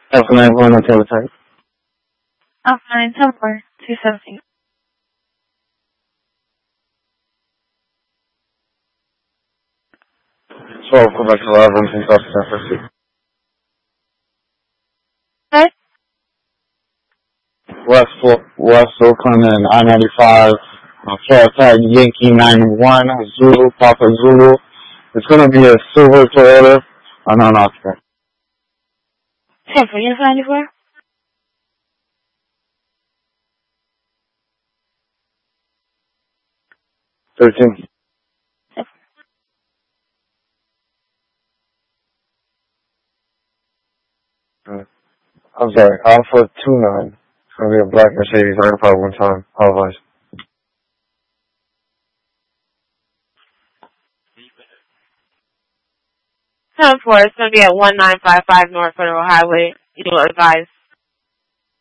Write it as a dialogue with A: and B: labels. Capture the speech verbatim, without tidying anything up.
A: Alpha nine one on teletype.
B: Alpha nine seven four two seventeen.
A: twelve, Quebec eleven, from South San Francisco.
B: What?
A: West, West Oakland and I ninety-five. Uh, flight tag Yankee nine one, Zulu, Papa Zulu. It's going to be a silver Toyota, a non-occupant.
B: San Francisco ninety-four?
A: thirteen. Uh, I'm sorry, Alpha two nine. It's going to be a black Mercedes. I heard probably one time. Apologize.
B: seven four, it's going to be at one nine five five North Federal Highway. You will advise.